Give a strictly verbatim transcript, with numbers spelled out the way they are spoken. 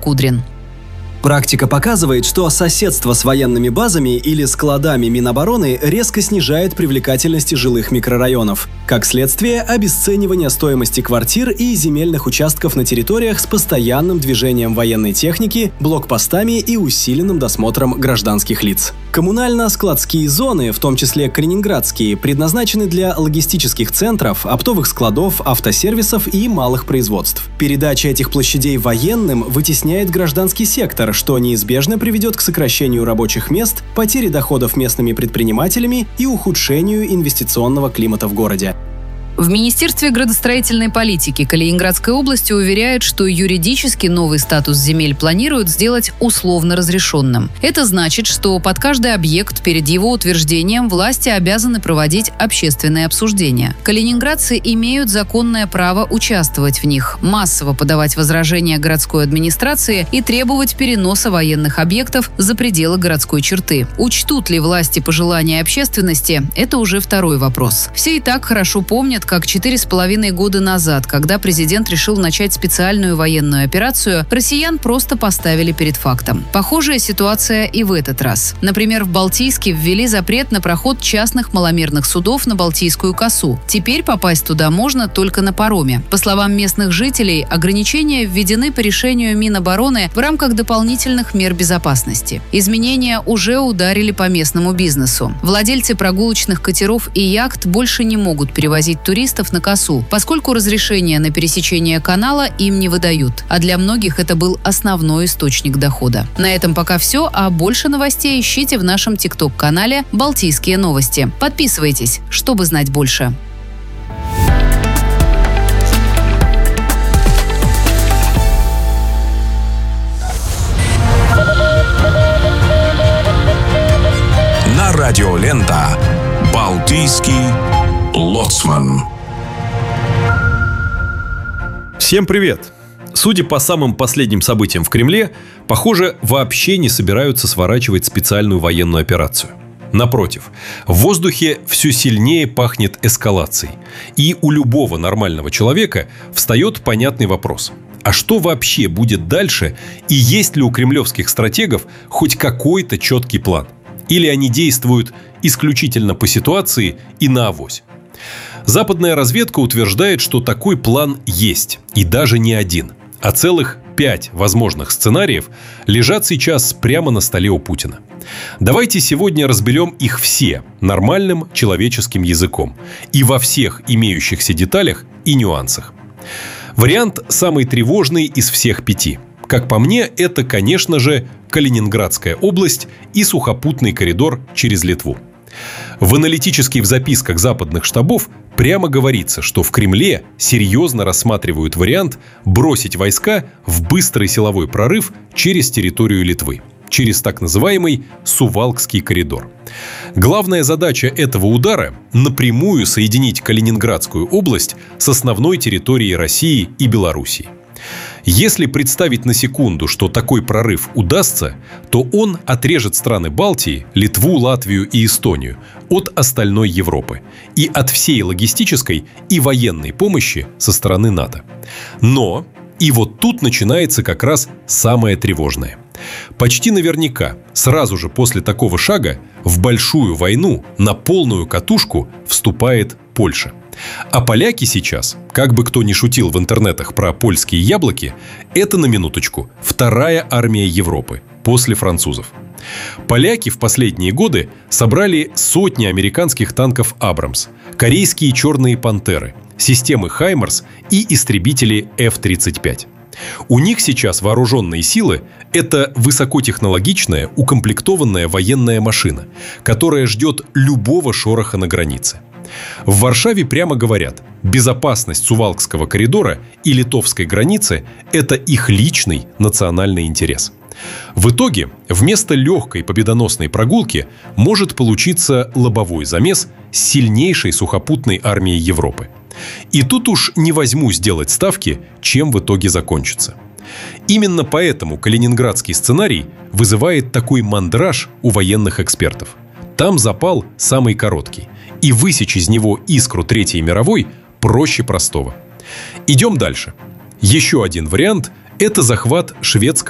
Кудрин. Практика показывает, что соседство с военными базами или складами Минобороны резко снижает привлекательность жилых микрорайонов. Как следствие, обесценивание стоимости квартир и земельных участков на территориях с постоянным движением военной техники, блокпостами и усиленным досмотром гражданских лиц. Коммунально-складские зоны, в том числе калининградские, предназначены для логистических центров, оптовых складов, автосервисов и малых производств. Передача этих площадей военным вытесняет гражданский сектор, что неизбежно приведет к сокращению рабочих мест, потере доходов местными предпринимателями и ухудшению инвестиционного климата в городе. В Министерстве градостроительной политики Калининградской области уверяют, что юридически новый статус земель планируют сделать условно разрешенным. Это значит, что под каждый объект перед его утверждением власти обязаны проводить общественные обсуждения. Калининградцы имеют законное право участвовать в них, массово подавать возражения городской администрации и требовать переноса военных объектов за пределы городской черты. Учтут ли власти пожелания общественности – это уже второй вопрос. Все и так хорошо помнят, как четыре с половиной года назад, когда президент решил начать специальную военную операцию, россиян просто поставили перед фактом. Похожая ситуация и в этот раз. Например, в Балтийске ввели запрет на проход частных маломерных судов на Балтийскую косу. Теперь попасть туда можно только на пароме. По словам местных жителей, ограничения введены по решению Минобороны в рамках дополнительных мер безопасности. Изменения уже ударили по местному бизнесу. Владельцы прогулочных катеров и яхт больше не могут перевозить туристов туристов на косу, поскольку разрешения на пересечение канала им не выдают. А для многих это был основной источник дохода. На этом пока все, а больше новостей ищите в нашем тикток-канале «Балтийские новости». Подписывайтесь, чтобы знать больше. На радио Лента «Балтийский лоцман». Всем привет! Судя по самым последним событиям в Кремле, похоже, вообще не собираются сворачивать специальную военную операцию. Напротив, в воздухе все сильнее пахнет эскалацией. И у любого нормального человека встает понятный вопрос. А что вообще будет дальше? И есть ли у кремлевских стратегов хоть какой-то четкий план? Или они действуют исключительно по ситуации и на авось? Западная разведка утверждает, что такой план есть, и даже не один, а целых пять возможных сценариев лежат сейчас прямо на столе у Путина. Давайте сегодня разберем их все нормальным человеческим языком и во всех имеющихся деталях и нюансах. Вариант самый тревожный из всех пяти. Как по мне, это, конечно же, Калининградская область и сухопутный коридор через Литву. В аналитических записках западных штабов прямо говорится, что в Кремле серьезно рассматривают вариант бросить войска в быстрый силовой прорыв через территорию Литвы, через так называемый Сувалкский коридор. Главная задача этого удара – напрямую соединить Калининградскую область с основной территорией России и Белоруссии. Если представить на секунду, что такой прорыв удастся, то он отрежет страны Балтии, Литву, Латвию и Эстонию от остальной Европы и от всей логистической и военной помощи со стороны НАТО. Но, и вот тут начинается как раз самое тревожное. Почти наверняка, сразу же после такого шага, в большую войну на полную катушку вступает Польша. А поляки сейчас, как бы кто ни шутил в интернетах про польские яблоки, это, на минуточку, вторая армия Европы после французов. Поляки в последние годы собрали сотни американских танков «Абрамс», корейские «Черные пантеры», системы «Хаймарс» и истребители эф тридцать пять. У них сейчас вооруженные силы – это высокотехнологичная, укомплектованная военная машина, которая ждет любого шороха на границе. В Варшаве прямо говорят, безопасность Сувалкского коридора и литовской границы – это их личный национальный интерес. В итоге, вместо легкой победоносной прогулки может получиться лобовой замес с сильнейшей сухопутной армией Европы. И тут уж не возьмусь делать ставки, чем в итоге закончится. Именно поэтому калининградский сценарий вызывает такой мандраж у военных экспертов. Там запал самый короткий, и высечь из него искру Третьей мировой проще простого. Идем дальше. Еще один вариант – это захват шведского